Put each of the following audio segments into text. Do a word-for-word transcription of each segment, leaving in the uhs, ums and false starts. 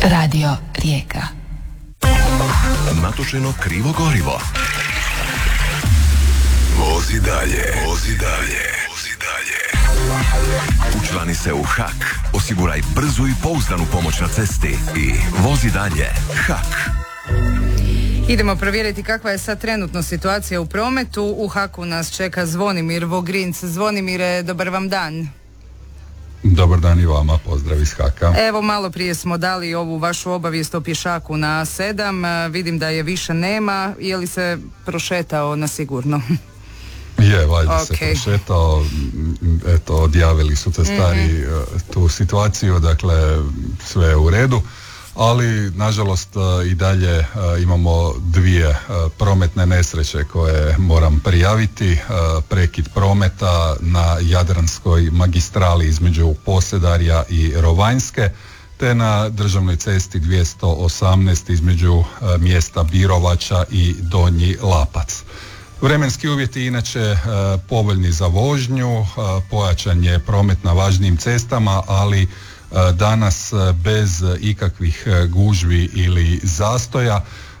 Radio Rijeka. Natočeno krivo gorivo. Vozi dalje, vozi dalje, vozi dalje. Učlani se u H A K, osiguraj brzu i pouzdanu pomoć na cesti i vozi dalje. H A K. Idemo provjeriti kakva je sad trenutno situacija u prometu. U Haku nas čeka Zvonimir Vogrinc. Zvonimire, dobar vam dan. Dobar dan i vama, pozdrav iz Haka. Evo, malo prije smo dali ovu vašu obavijest o pješaku na A sedam. Vidim da je više nema. Je li se prošetao na sigurno? Je, valjda okay. se prošetao. Eto, odjavili su cestari mm-hmm. tu situaciju, dakle sve je u redu. Ali nažalost i dalje imamo dvije prometne nesreće koje moram prijaviti. Prekid prometa na Jadranskoj magistrali između Posedarja i Rovanjske, te na državnoj cesti dvjesto osamnaest između mjesta Birovača i Donji Lapac. Vremenski uvjeti inače povoljni za vožnju, pojačan je promet na važnijim cestama, ali danas bez ikakvih gužvi ili zastoja.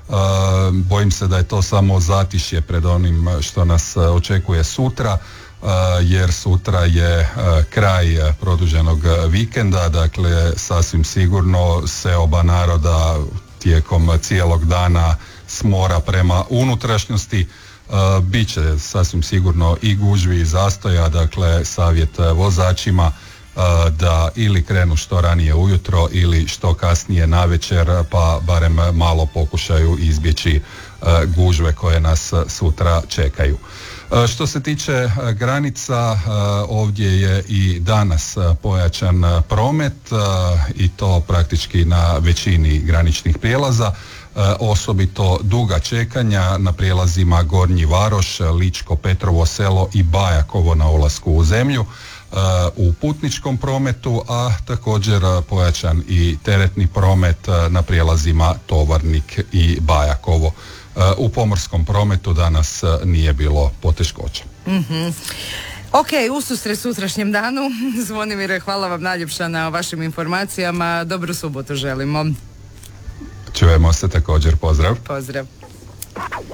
Bojim se da je to samo zatišje pred onim što nas očekuje sutra, jer sutra je kraj produženog vikenda, dakle sasvim sigurno seoba naroda tijekom cijelog dana s mora prema unutrašnjosti. Biće sasvim sigurno i gužvi i zastoja, dakle savjet vozačima da ili krenu što ranije ujutro ili što kasnije navečer, pa barem malo pokušaju izbjeći gužve koje nas sutra čekaju. Što se tiče granica, ovdje je i danas pojačan promet i to praktički na većini graničnih prijelaza. Osobito duga čekanja na prijelazima Gornji Varoš, Ličko Petrovo Selo i Bajakovo na ulasku u zemlju. U putničkom prometu, a također pojačan i teretni promet na prijelazima Tovarnik i Bajakovo. U pomorskom prometu danas nije bilo poteškoća. Mm-hmm. Ok, ususret sutrašnjem danu. Zvonimire, hvala vam najljepša na vašim informacijama. Dobru subotu želimo. Čujemo se također, pozdrav. Pozdrav.